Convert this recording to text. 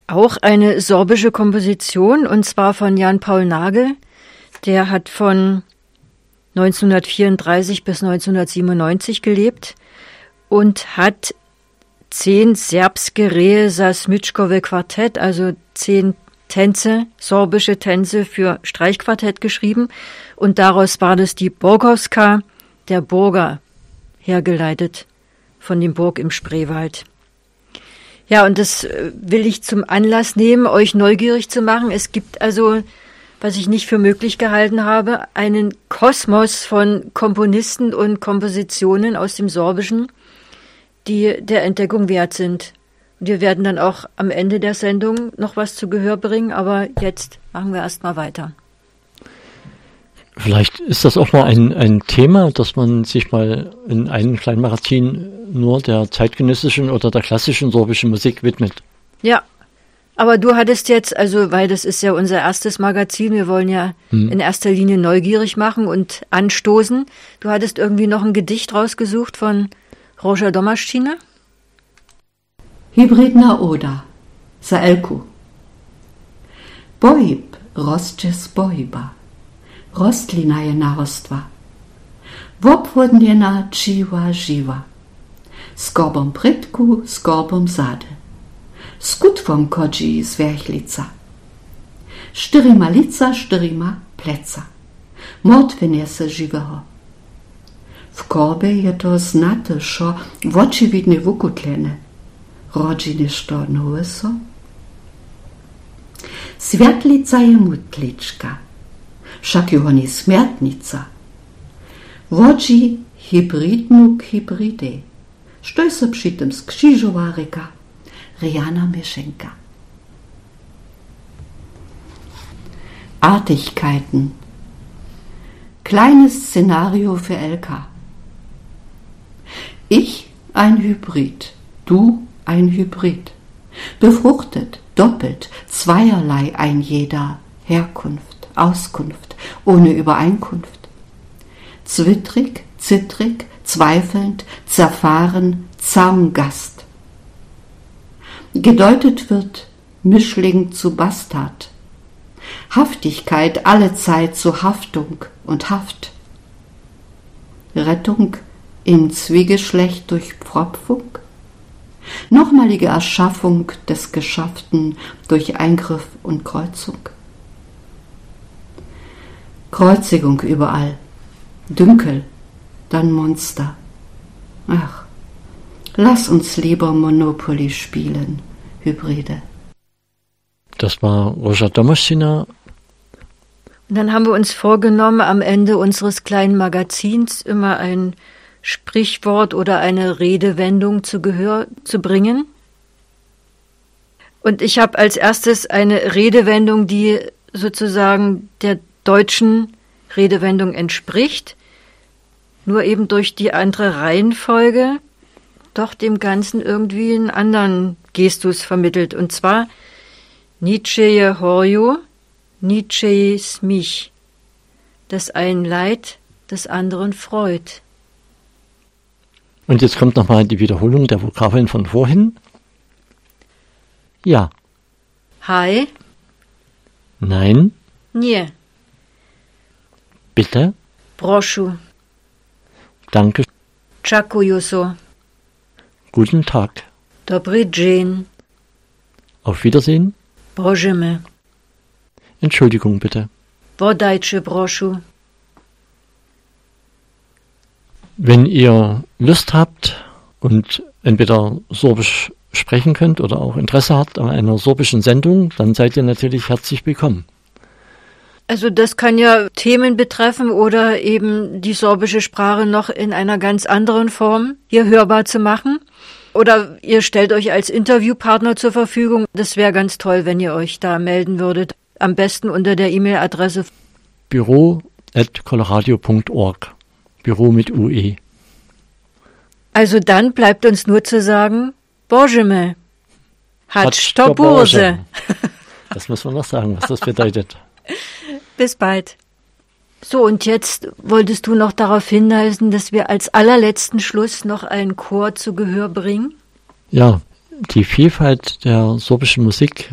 Auch eine sorbische Komposition, und zwar von Jan Paul Nagel. Der hat von 1934 bis 1997 gelebt und hat 10 serbske reza smyczkowe Quartett, also 10 Tänze, sorbische Tänze für Streichquartett geschrieben. Und daraus war das die Borgowska, der Burger, hergeleitet von dem Burg im Spreewald. Ja, und das will ich zum Anlass nehmen, euch neugierig zu machen. Es gibt also, was ich nicht für möglich gehalten habe, einen Kosmos von Komponisten und Kompositionen aus dem Sorbischen, die der Entdeckung wert sind. Und wir werden dann auch am Ende der Sendung noch was zu Gehör bringen, aber jetzt machen wir erst mal weiter. Vielleicht ist das auch mal ein Thema, dass man sich mal in einem kleinen Magazin nur der zeitgenössischen oder der klassischen sorbischen Musik widmet. Ja, aber du hattest jetzt, also weil das ist ja unser erstes Magazin, wir wollen ja in erster Linie neugierig machen und anstoßen. Du hattest irgendwie noch ein Gedicht rausgesucht von Roger Domaščina? Hybridna oda, za Elku. Bojib rostče bojba. Rostlina je narostva. Wobwodniena čiva živa. Skorbom prytku, skorbom zade. Skutwom kodzi zwerchlica. Štyrima lica, štyrima pleca. Mordwinie se živeho. W korbe je to znate, šo wočividne wukutlene. Rodziny što nowe so. Światlica je mutliczka. Však jo ni smrtnica. Wodzi hybridnuk hybride. Što se przy tym skrzyżowa reka? Riana Mischenka. Artigkeiten. Kleines Szenario für LK. Ich ein Hybrid, du ein Hybrid. Befruchtet, doppelt, zweierlei ein jeder. Herkunft, Auskunft, ohne Übereinkunft. Zwittrig, zittrig, zweifelnd, zerfahren, Zaumgast. Gedeutet wird Mischling zu Bastard. Haftigkeit allezeit zu Haftung und Haft. Rettung im Zwiegeschlecht durch Pfropfung. Nochmalige Erschaffung des Geschafften durch Eingriff und Kreuzung. Kreuzigung überall. Dünkel, dann Monster. Ach, lass uns lieber Monopoly spielen, Hybride. Das war Roger Domaščina. Und dann haben wir uns vorgenommen, am Ende unseres kleinen Magazins immer ein Sprichwort oder eine Redewendung zu Gehör zu bringen. Und ich habe als erstes eine Redewendung, die sozusagen der deutschen Redewendung entspricht, nur eben durch die andere Reihenfolge doch dem Ganzen irgendwie einen anderen Gestus vermittelt. Und zwar Ničije horju, ničiji smích. Das ein Leid, des anderen Freud. Und jetzt kommt nochmal die Wiederholung der Vokabeln von vorhin. Ja. Hi. Nein. Nie. Bitte. Prošu. Danke. Čakuju so. Guten Tag. Dobrý den. Auf Wiedersehen. Božeme. Entschuldigung bitte. Vodajče prošu. Wenn ihr Lust habt und entweder Sorbisch sprechen könnt oder auch Interesse habt an einer sorbischen Sendung, dann seid ihr natürlich herzlich willkommen. Also das kann ja Themen betreffen oder eben die sorbische Sprache noch in einer ganz anderen Form hier hörbar zu machen. Oder ihr stellt euch als Interviewpartner zur Verfügung. Das wäre ganz toll, wenn ihr euch da melden würdet. Am besten unter der E-Mail-Adresse büro@coloradio.org. Büro mit UE. Also dann bleibt uns nur zu sagen, Božeme. Hač to Bože. Das muss man noch sagen, was das bedeutet. Bis bald. So, und jetzt wolltest du noch darauf hinweisen, dass wir als allerletzten Schluss noch einen Chor zu Gehör bringen? Ja, die Vielfalt der sorbischen Musik